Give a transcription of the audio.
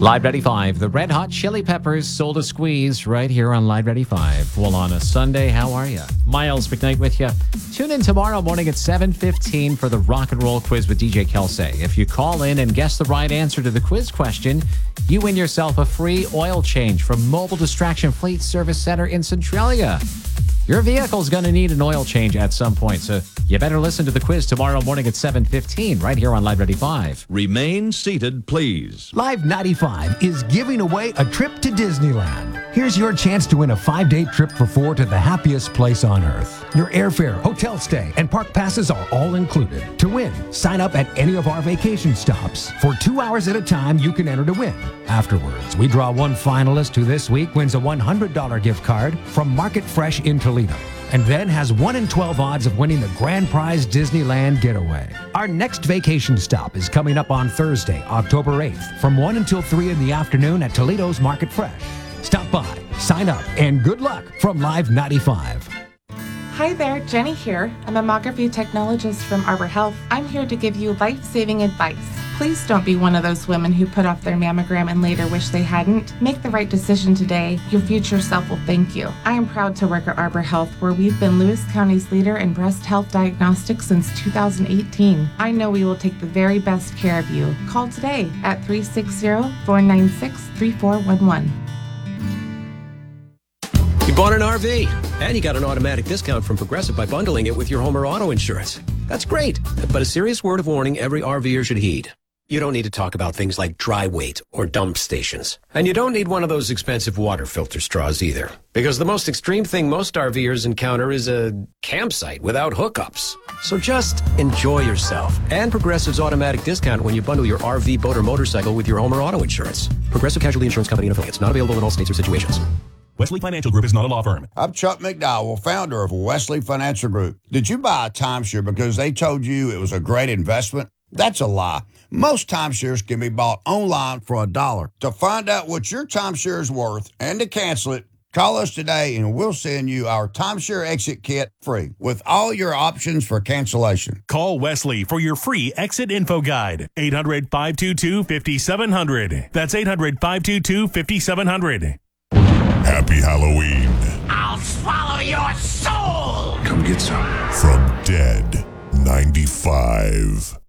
Live 95, the Red Hot Chili Peppers sold a squeeze right here on Live 95. Well, on a Sunday, how are you? Miles McKnight with you. Tune in tomorrow morning at 7:15 for the Rock and Roll Quiz with DJ Kelsey. If you call in and guess the right answer to the quiz question, you win yourself a free oil change from Mobile Distraction Fleet Service Center in Centralia. Your vehicle's going to need an oil change at some point, so you better listen to the quiz tomorrow morning at 7:15 right here on Live 95. Remain seated, please. Live 95 is giving away a trip to Disneyland. Here's your chance to win a 5-day trip for 4 to the happiest place on earth. Your airfare, hotel stay, and park passes are all included. To win, sign up at any of our vacation stops. For 2 hours at a time, you can enter to win. Afterwards, we draw one finalist who this week wins a $100 gift card from Market Fresh in Toledo, and then has 1 in 12 odds of winning the grand prize Disneyland getaway. Our next vacation stop is coming up on Thursday, October 8th, from 1 until 3 in the afternoon at Toledo's Market Fresh. Stop by, sign up, and good luck from Live 95. Hi there, Jenny here, a mammography technologist from Arbor Health. I'm here to give you life-saving advice. Please don't be one of those women who put off their mammogram and later wish they hadn't. Make the right decision today. Your future self will thank you. I am proud to work at Arbor Health, where we've been Lewis County's leader in breast health diagnostics since 2018. I know we will take the very best care of you. Call today at 360-496-3411. You bought an RV, and you got an automatic discount from Progressive by bundling it with your home or auto insurance. That's great, but a serious word of warning every RVer should heed. You don't need to talk about things like dry weight or dump stations. And you don't need one of those expensive water filter straws either. Because the most extreme thing most RVers encounter is a campsite without hookups. So just enjoy yourself and Progressive's automatic discount when you bundle your RV, boat, or motorcycle with your home or auto insurance. Progressive Casualty Insurance Company and affiliates. Not available in all states or situations. Wesley Financial Group is not a law firm. I'm Chuck McDowell, founder of Wesley Financial Group. Did you buy a timeshare because they told you it was a great investment? That's a lie. Most timeshares can be bought online for $1. To find out what your timeshare is worth and to cancel it, call us today and we'll send you our timeshare exit kit free with all your options for cancellation. Call Wesley for your free exit info guide. 800-522-5700. That's 800-522-5700. Happy Halloween. I'll swallow your soul. Come get some. From Dead 95.